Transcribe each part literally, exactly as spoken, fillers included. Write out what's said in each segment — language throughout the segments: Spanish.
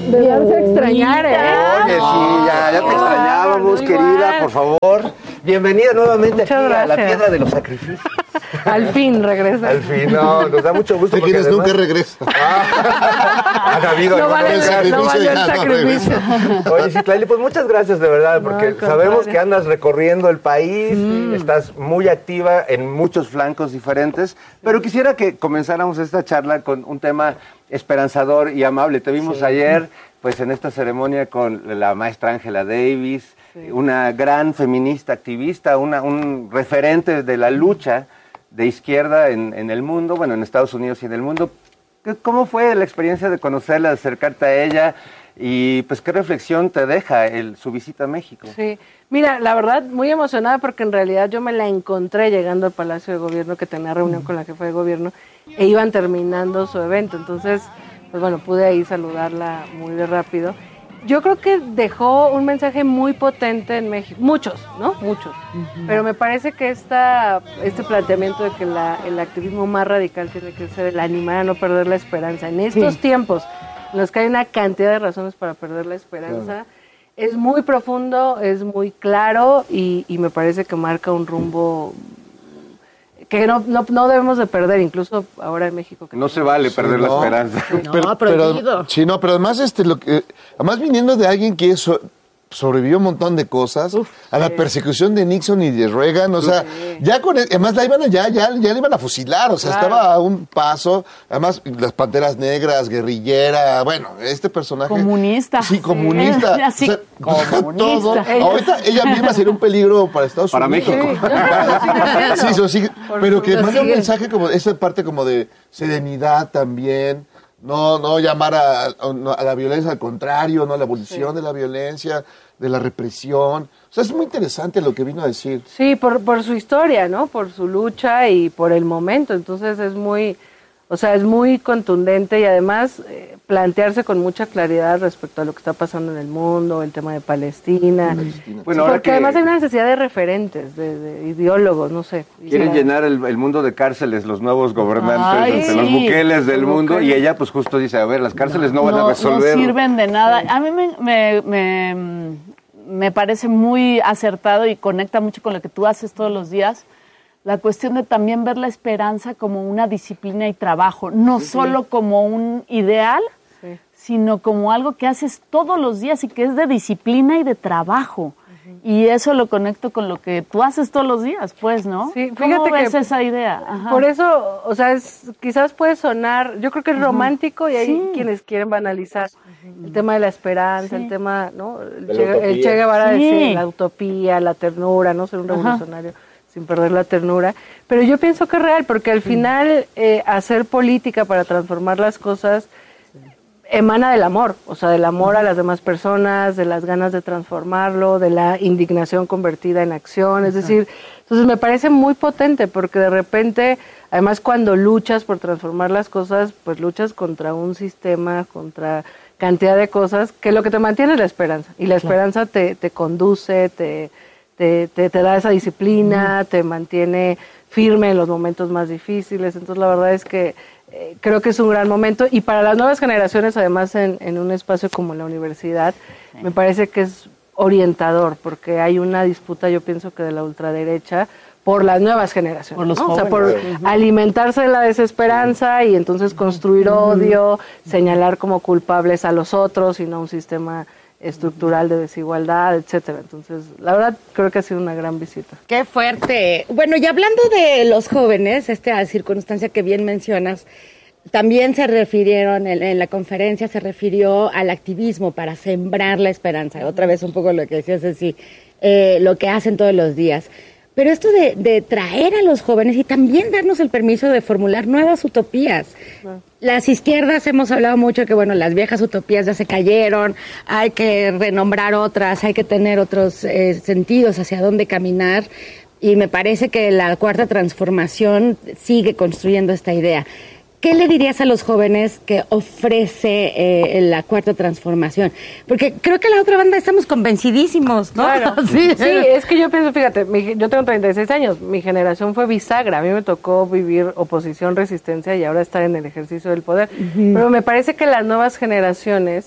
de darse a extrañar, ¿eh? Oye, sí, ya, ya te extrañábamos, querida, igual. Por favor. Bienvenida nuevamente aquí a la Piedra de los Sacrificios. Al fin regresa. Al fin, no, nos da mucho gusto. De quienes además... nunca regresa. Ah, han habido no vale el sacrificio. No vale el sacrificio. Oye, Citlali, pues muchas gracias de verdad, porque no, sabemos que andas recorriendo el país, mm. estás muy activa en muchos flancos diferentes, pero quisiera que comenzáramos esta charla con un tema esperanzador y amable. Te vimos sí. ayer, pues en esta ceremonia con la maestra Angela Davis, sí. una gran feminista activista, una, un referente de la lucha de izquierda en, en el mundo, bueno, en Estados Unidos y en el mundo. ¿Cómo fue la experiencia de conocerla, de acercarte a ella y pues qué reflexión te deja el, su visita a México? Sí, mira, la verdad muy emocionada porque en realidad yo me la encontré llegando al Palacio de Gobierno, que tenía reunión con la jefa de gobierno e iban terminando su evento, entonces pues bueno, pude ahí saludarla muy rápido. Yo creo que dejó un mensaje muy potente en México, muchos, ¿no? Muchos, uh-huh. pero me parece que esta, este planteamiento de que la, el activismo más radical tiene que ser el animar a no perder la esperanza, en estos sí. tiempos en los que hay una cantidad de razones para perder la esperanza, claro. es muy profundo, es muy claro y, y me parece que marca un rumbo que no, no, no debemos de perder, incluso ahora en México. Que no se vale perder sí, no. la esperanza. No, pero, prohibido. Pero, sí, no, pero además, este, lo que, además viniendo de alguien que eso... sobrevivió un montón de cosas, Uf, a la sí. persecución de Nixon y de Reagan, o sea, sí. ya con, el, además la iban a, ya, ya, ya le iban a fusilar, o sea, claro. estaba a un paso, además las Panteras Negras, guerrillera, bueno, este personaje... Comunista. Sí, comunista. Sí, o sea, comunista. Todo. Ella, ahorita ella misma sería un peligro para Estados para Unidos. México. Para, sí, eso sí, pero que manda un mensaje como, esa parte como de serenidad también, No, no llamar a, a la violencia, al contrario, no a la abolición sí. de la violencia, de la represión. O sea, es muy interesante lo que vino a decir. Sí, por, por su historia, ¿no? Por su lucha y por el momento. Entonces es muy, o sea, es muy contundente y además eh, plantearse con mucha claridad respecto a lo que está pasando en el mundo, el tema de Palestina. Palestina. Bueno, sí, porque además hay una necesidad de referentes, de, de ideólogos, no sé. Quieren llenar el, el mundo de cárceles los nuevos gobernantes, Ay, sí. los buqueles del mundo, buqueles. Y ella pues justo dice, a ver, las cárceles no, no van no, a resolver. No sirven de nada. A mí me, me, me, me parece muy acertado y conecta mucho con lo que tú haces todos los días. La cuestión de también ver la esperanza como una disciplina y trabajo, no sí, solo sí. como un ideal, sí. sino como algo que haces todos los días y que es de disciplina y de trabajo. Uh-huh. Y eso lo conecto con lo que tú haces todos los días, pues, ¿no? Sí, ¿Cómo fíjate ves que esa idea? Ajá. Por eso, o sea, es, quizás puede sonar, yo creo que es romántico uh-huh. y hay sí. quienes quieren banalizar uh-huh. el tema de la esperanza, sí. el tema, ¿no? El, che, el Che Guevara sí. decir la utopía, la ternura, ¿no? Ser un revolucionario. Uh-huh. sin perder la ternura, pero yo pienso que es real, porque al final eh, hacer política para transformar las cosas emana del amor, o sea, del amor a las demás personas, de las ganas de transformarlo, de la indignación convertida en acción, es decir, entonces me parece muy potente, porque de repente, además cuando luchas por transformar las cosas, pues luchas contra un sistema, contra cantidad de cosas, que lo que te mantiene es la esperanza, y la esperanza te, te conduce, te... Te, te, te da esa disciplina, te mantiene firme en los momentos más difíciles. Entonces, la verdad es que eh, creo que es un gran momento. Y para las nuevas generaciones, además, en, en un espacio como la universidad, sí. me parece que es orientador, porque hay una disputa, yo pienso que de la ultraderecha, por las nuevas generaciones. Por los ¿no? jóvenes. O sea, por uh-huh. alimentarse de la desesperanza y entonces construir uh-huh. odio, señalar como culpables a los otros y no un sistema estructural de desigualdad, etcétera. Entonces, la verdad, creo que ha sido una gran visita. ¡Qué fuerte! Bueno, y hablando de los jóvenes, esta circunstancia que bien mencionas, también se refirieron, en, en la conferencia se refirió al activismo para sembrar la esperanza. Otra vez un poco lo que decías, Ceci, eh, lo que hacen todos los días. Pero esto de, de traer a los jóvenes y también darnos el permiso de formular nuevas utopías. No. Las izquierdas hemos hablado mucho que, bueno, las viejas utopías ya se cayeron, hay que renombrar otras, hay que tener otros eh, sentidos hacia dónde caminar, y me parece que la Cuarta Transformación sigue construyendo esta idea. ¿Qué le dirías a los jóvenes que ofrece eh, la Cuarta Transformación? Porque creo que la otra banda estamos convencidísimos, ¿no? Claro. Sí, sí, es que yo pienso, fíjate, mi, yo tengo treinta y seis años, mi generación fue bisagra, a mí me tocó vivir oposición, resistencia y ahora estar en el ejercicio del poder. Uh-huh. Pero me parece que las nuevas generaciones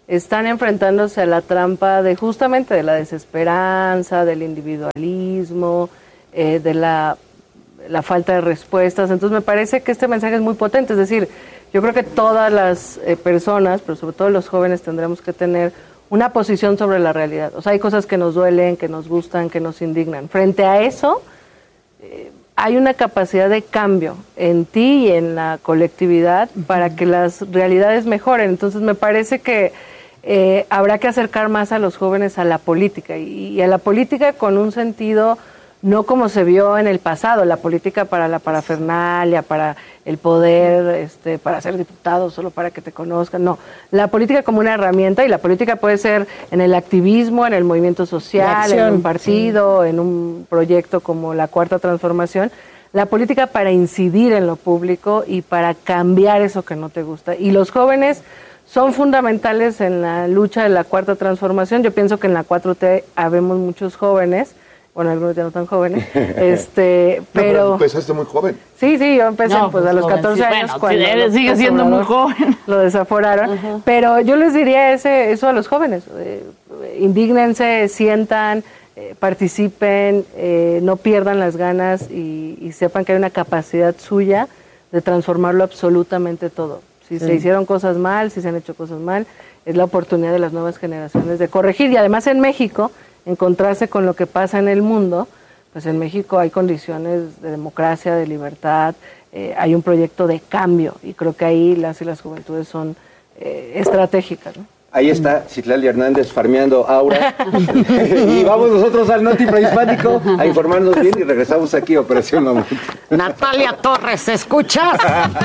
están enfrentándose a la trampa de justamente de la desesperanza, del individualismo, eh, de la, la falta de respuestas. Entonces me parece que este mensaje es muy potente, es decir, yo creo que todas las eh, personas, pero sobre todo los jóvenes, tendremos que tener una posición sobre la realidad. O sea, hay cosas que nos duelen, que nos gustan, que nos indignan. Frente a eso, eh, hay una capacidad de cambio en ti y en la colectividad para que las realidades mejoren. Entonces me parece que Eh, habrá que acercar más a los jóvenes a la política y, y a la política con un sentido no como se vio en el pasado, la política para la parafernalia, para el poder, este, para ser diputado solo para que te conozcan, no, la política como una herramienta, y la política puede ser en el activismo, en el movimiento social, en un partido, sí. en un proyecto como la Cuarta Transformación, la política para incidir en lo público y para cambiar eso que no te gusta. Y los jóvenes son fundamentales en la lucha de la Cuarta Transformación. Yo pienso que en la cuatro T habemos muchos jóvenes, bueno, algunos ya no tan jóvenes, este, no, pero... pero empezaste muy joven. Sí, sí, yo empecé no, pues, pues, a los catorce joven, años sí, cuando... Bueno, sí, sigue siendo muy joven. Lo desaforaron, uh-huh. Pero yo les diría ese, eso a los jóvenes, eh, indígnense, sientan, eh, participen, eh, no pierdan las ganas y, y sepan que hay una capacidad suya de transformarlo absolutamente todo. Si sí. se hicieron cosas mal, si se han hecho cosas mal, es la oportunidad de las nuevas generaciones de corregir. Y además en México, encontrarse con lo que pasa en el mundo, pues en México hay condiciones de democracia, de libertad, eh, hay un proyecto de cambio, y creo que ahí las y las juventudes son eh, estratégicas, ¿no? Ahí está Citlali Hernández farmeando aura. Y vamos nosotros al Noti Prehispánico a informarnos bien y regresamos aquí a Operación Mamut. Natalia Torres, ¿escuchas?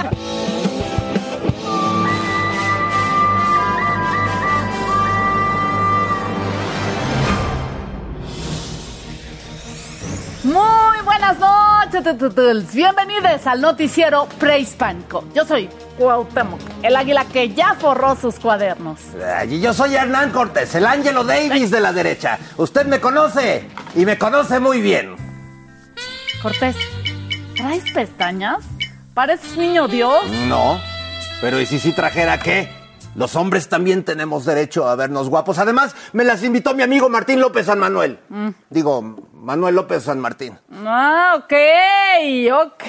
Muy buenas noches, bienvenidos al noticiero prehispánico. Yo soy Cuauhtémoc, el águila que ya forró sus cuadernos. Y yo soy Hernán Cortés, el Ángelo Davis de la derecha. Usted me conoce y me conoce muy bien. Cortés, ¿traes pestañas? ¿Pareces niño Dios? No, pero ¿y si sí trajera qué? Los hombres también tenemos derecho a vernos guapos. Además, me las invitó mi amigo Martín López San Manuel. Mm. Digo, Manuel López San Martín. Ah, ok, ok.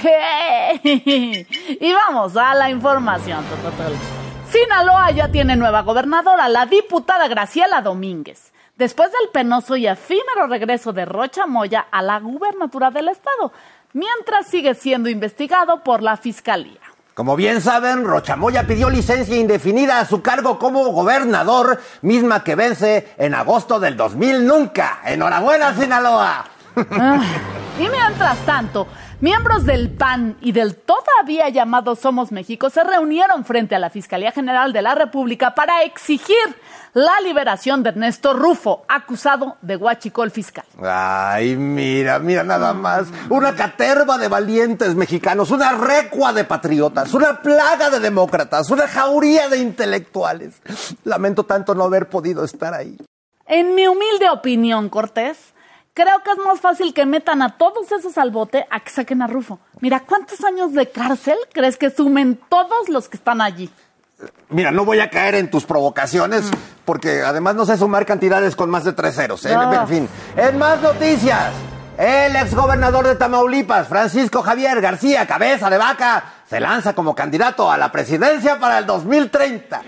Y vamos a la información. Sinaloa ya tiene nueva gobernadora, la diputada Graciela Domínguez, después del penoso y efímero regreso de Rocha Moya a la gubernatura del estado, mientras sigue siendo investigado por la fiscalía. Como bien saben, Rocha Moya pidió licencia indefinida a su cargo como gobernador, misma que vence en agosto del dos mil nunca. ¡Enhorabuena, Sinaloa! Ah, y mientras tanto, miembros del P A N y del todavía llamado Somos México se reunieron frente a la Fiscalía General de la República para exigir la liberación de Ernesto Rufo, acusado de huachicol fiscal. Ay, mira, mira nada más. Una caterva de valientes mexicanos, una recua de patriotas, una plaga de demócratas, una jauría de intelectuales. Lamento tanto no haber podido estar ahí. En mi humilde opinión, Cortés, creo que es más fácil que metan a todos esos al bote a que saquen a Rufo. Mira, ¿cuántos años de cárcel crees que sumen todos los que están allí? Mira, no voy a caer en tus provocaciones, mm. porque además no sé sumar cantidades con más de tres ceros, ¿eh? No. En fin, en más noticias, el exgobernador de Tamaulipas, Francisco Javier García Cabeza de Vaca, se lanza como candidato a la presidencia para el dos mil treinta.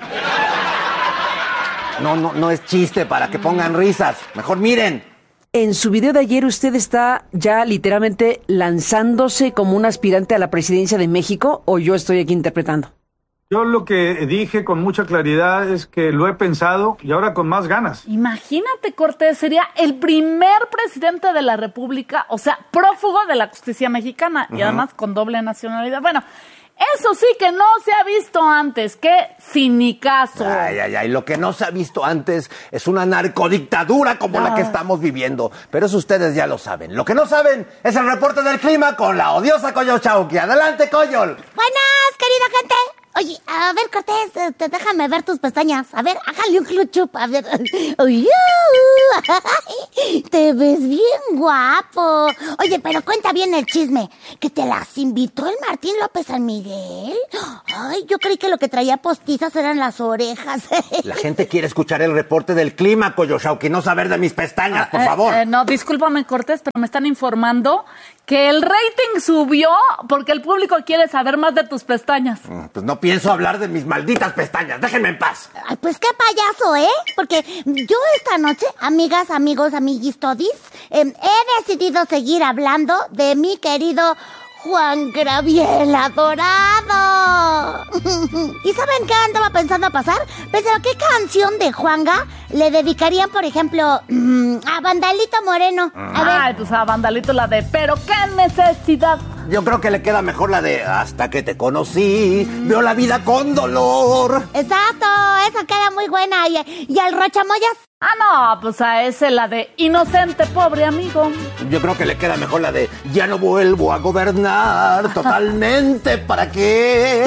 No, no, no es chiste para que pongan risas. Mejor miren. En su video de ayer usted está ya literalmente lanzándose como un aspirante a la presidencia de México, ¿o yo estoy aquí interpretando? Yo lo que dije con mucha claridad es que lo he pensado y ahora con más ganas. Imagínate, Cortés, sería el primer presidente de la República, o sea, prófugo de la justicia mexicana, uh-huh. y además con doble nacionalidad. Bueno, eso sí que no se ha visto antes, qué cinicazo. Ay, ay, ay, lo que no se ha visto antes es una narcodictadura como ah. la que estamos viviendo. Pero eso ustedes ya lo saben. Lo que no saben es el reporte del clima con la odiosa Coyol Chauqui. Adelante, Coyol. Buenas, querida gente. Oye, a ver, Cortés, te, déjame ver tus pestañas. A ver, hágale un cluchup. A ver. Uy, te ves bien guapo. Oye, pero cuenta bien el chisme. ¿Que te las invitó el Martín López San Miguel? Ay, yo creí que lo que traía postizas eran las orejas. La gente quiere escuchar el reporte del clima, Coyoshauqui, no saber de mis pestañas, por Eh, favor. eh, no, discúlpame, Cortés, pero me están informando que el rating subió porque el público quiere saber más de tus pestañas. Pues no pienso hablar de mis malditas pestañas, déjenme en paz. Ay, pues qué payaso, ¿eh? Porque yo esta noche, amigas, amigos, amiguis todis, eh, he decidido seguir hablando de mi querido Juan Gabriel adorado. ¿Y saben qué andaba pensando pasar? Pensaba, ¿qué canción de Juanga le dedicarían, por ejemplo, a Vandalito Moreno? A ver. Ay, pues a Vandalito la de, pero qué necesidad. Yo creo que le queda mejor la de hasta que te conocí, veo la vida con dolor. Exacto, esa queda muy buena. ¿Y, y al Rochamoyas? Ah, no, pues a ese la de inocente, pobre amigo. Yo creo que le queda mejor la de ya no vuelvo a gobernar totalmente, ¿para qué?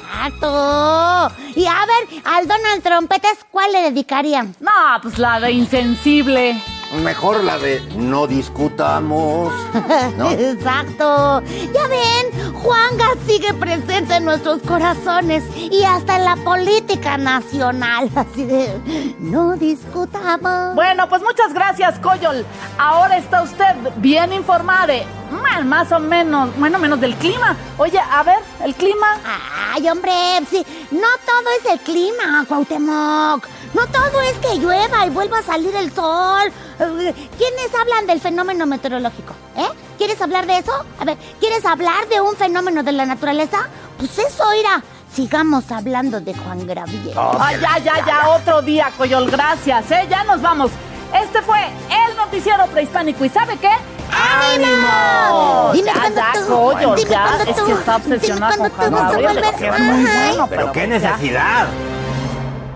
Exacto. Y a ver, al Donald Trompetes, ¿cuál le dedicarían? No, pues la de insensible. Mejor la de no discutamos, ¿no? Exacto. Ya ven, Juanga sigue presente en nuestros corazones y hasta en la política nacional. Así de, no discutamos. Bueno, pues muchas gracias, Coyol. Ahora está usted bien informada, más o menos, bueno, menos del clima. Oye, a ver, el clima. Ay, hombre, sí, no todo es el clima, Cuauhtémoc. No todo es que llueva y vuelva a salir el sol. ¿Quiénes hablan del fenómeno meteorológico? ¿Eh? ¿Quieres hablar de eso? A ver, ¿quieres hablar de un fenómeno de la naturaleza? Pues eso, irá. Sigamos hablando de Juan Gabriel. Oh, Ay, ya, ya, ya, otro día, Coyol, gracias, ¿eh? Ya nos vamos. Este fue el noticiero prehispánico. ¿Y sabe qué? ¡Ánimo! Dime ya, cuándo ya, tú, Coyol, dime ya. cuándo Es tú, que está dime obsesionada cuándo con tú Juan vas a Gabriel, volver. que es muy Ajá. bueno. Pero qué pues ya. necesidad.